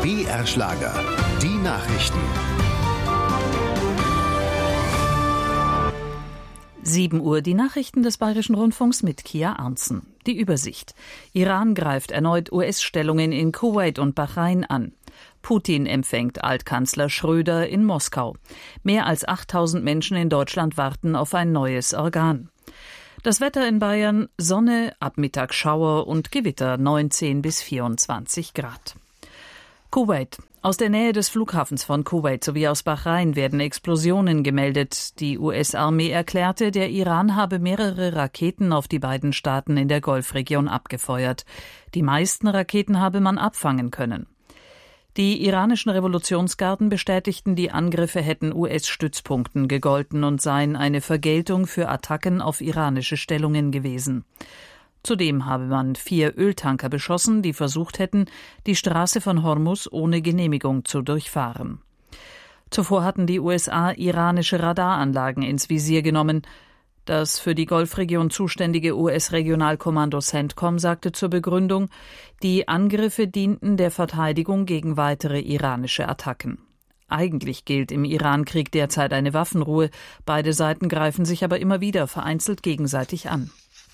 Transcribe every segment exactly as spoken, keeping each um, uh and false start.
B R Schlager, die Nachrichten. sieben Uhr, die Nachrichten des Bayerischen Rundfunks mit Kia Arntzen. Die Übersicht. Iran greift erneut U S-Stellungen in Kuwait und Bahrain an. Putin empfängt Altkanzler Schröder in Moskau. Mehr als achttausend Menschen in Deutschland warten auf ein neues Organ. Das Wetter in Bayern: Sonne, ab Mittag Schauer und Gewitter, neunzehn bis vierundzwanzig Grad. Kuwait. Aus der Nähe des Flughafens von Kuwait sowie aus Bahrain werden Explosionen gemeldet. Die U S-Armee erklärte, der Iran habe mehrere Raketen auf die beiden Staaten in der Golfregion abgefeuert. Die meisten Raketen habe man abfangen können. Die iranischen Revolutionsgarden bestätigten, die Angriffe hätten U S-Stützpunkten gegolten und seien eine Vergeltung für Attacken auf iranische Stellungen gewesen. Zudem habe man vier Öltanker beschossen, die versucht hätten, die Straße von Hormuz ohne Genehmigung zu durchfahren. Zuvor hatten die U S A iranische Radaranlagen ins Visier genommen. Das für die Golfregion zuständige U S-Regionalkommando CENTCOM sagte zur Begründung, die Angriffe dienten der Verteidigung gegen weitere iranische Attacken. Eigentlich gilt im Iran-Krieg derzeit eine Waffenruhe. Beide Seiten greifen sich aber immer wieder vereinzelt gegenseitig an.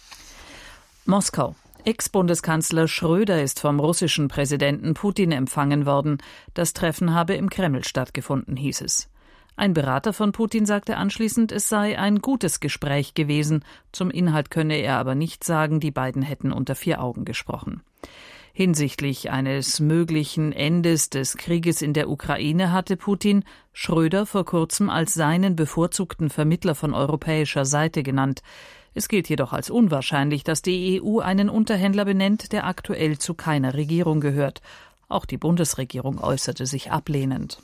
Moskau. Ex-Bundeskanzler Schröder ist vom russischen Präsidenten Putin empfangen worden. Das Treffen habe im Kreml stattgefunden, hieß es. Ein Berater von Putin sagte anschließend, es sei ein gutes Gespräch gewesen. Zum Inhalt könne er aber nicht sagen, die beiden hätten unter vier Augen gesprochen. Hinsichtlich eines möglichen Endes des Krieges in der Ukraine hatte Putin Schröder vor kurzem als seinen bevorzugten Vermittler von europäischer Seite genannt. Es gilt jedoch als unwahrscheinlich, dass die E U einen Unterhändler benennt, der aktuell zu keiner Regierung gehört. Auch die Bundesregierung äußerte sich ablehnend.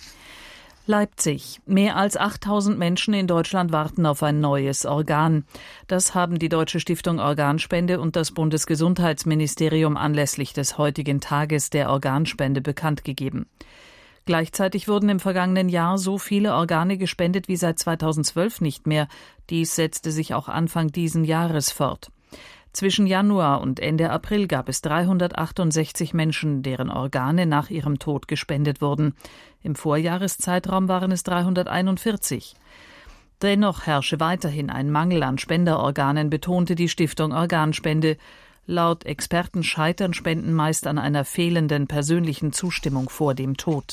Leipzig. Mehr als achttausend Menschen in Deutschland warten auf ein neues Organ. Das haben die Deutsche Stiftung Organspende und das Bundesgesundheitsministerium anlässlich des heutigen Tages der Organspende bekannt gegeben. Gleichzeitig wurden im vergangenen Jahr so viele Organe gespendet wie seit zweitausendzwölf nicht mehr. Dies setzte sich auch Anfang diesen Jahres fort. Zwischen Januar und Ende April gab es dreihundertachtundsechzig Menschen, deren Organe nach ihrem Tod gespendet wurden. Im Vorjahreszeitraum waren es dreihunderteinundvierzig. Dennoch herrsche weiterhin ein Mangel an Spenderorganen, betonte die Stiftung Organspende. Laut Experten scheitern Spenden meist an einer fehlenden persönlichen Zustimmung vor dem Tod.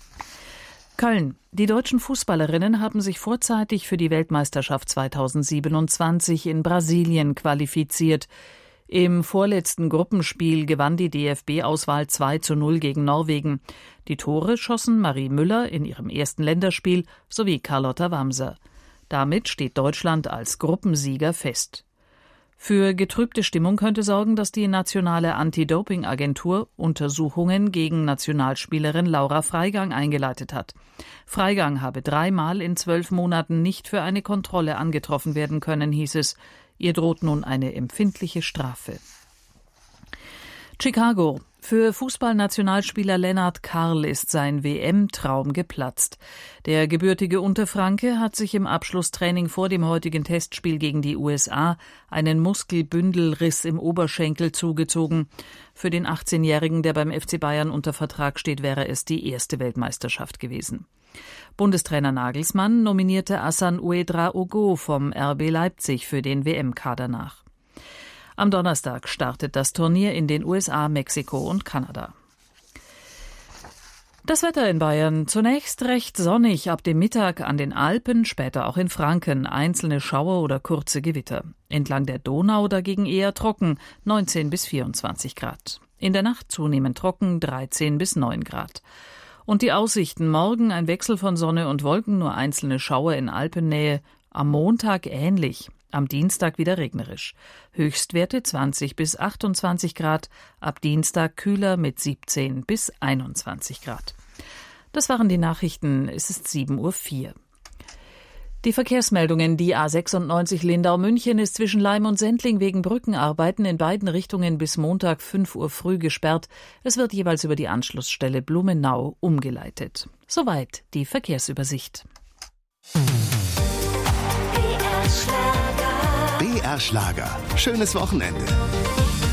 Köln. Die deutschen Fußballerinnen haben sich vorzeitig für die Weltmeisterschaft zweitausendsiebenundzwanzig in Brasilien qualifiziert. Im vorletzten Gruppenspiel gewann die D F B-Auswahl zwei zu null gegen Norwegen. Die Tore schossen Marie Müller in ihrem ersten Länderspiel sowie Carlotta Wamser. Damit steht Deutschland als Gruppensieger fest. Für getrübte Stimmung könnte sorgen, dass die nationale Anti-Doping-Agentur Untersuchungen gegen Nationalspielerin Laura Freigang eingeleitet hat. Freigang habe dreimal in zwölf Monaten nicht für eine Kontrolle angetroffen werden können, hieß es. Ihr droht nun eine empfindliche Strafe. Chicago. Für Fußballnationalspieler Lennart Karl ist sein W M-Traum geplatzt. Der gebürtige Unterfranke hat sich im Abschlusstraining vor dem heutigen Testspiel gegen die U S A einen Muskelbündelriss im Oberschenkel zugezogen. Für den achtzehnjährigen, der beim F C Bayern unter Vertrag steht, wäre es die erste Weltmeisterschaft gewesen. Bundestrainer Nagelsmann nominierte Hassan Ouedraogo vom R B Leipzig für den W M-Kader nach. Am Donnerstag startet das Turnier in den U S A, Mexiko und Kanada. Das Wetter in Bayern. Zunächst recht sonnig, ab dem Mittag an den Alpen, später auch in Franken, einzelne Schauer oder kurze Gewitter. Entlang der Donau dagegen eher trocken, neunzehn bis vierundzwanzig Grad. In der Nacht zunehmend trocken, dreizehn bis neun Grad. Und die Aussichten: morgen ein Wechsel von Sonne und Wolken, nur einzelne Schauer in Alpennähe. Am Montag ähnlich. Am Dienstag wieder regnerisch. Höchstwerte zwanzig bis achtundzwanzig Grad, ab Dienstag kühler mit siebzehn bis einundzwanzig Grad. Das waren die Nachrichten, es ist sieben Uhr vier. Die Verkehrsmeldungen: Die A sechsundneunzig Lindau-München ist zwischen Laim und Sendling wegen Brückenarbeiten in beiden Richtungen bis Montag fünf Uhr früh gesperrt. Es wird jeweils über die Anschlussstelle Blumenau umgeleitet. Soweit die Verkehrsübersicht. B R Schlager. Schönes Wochenende.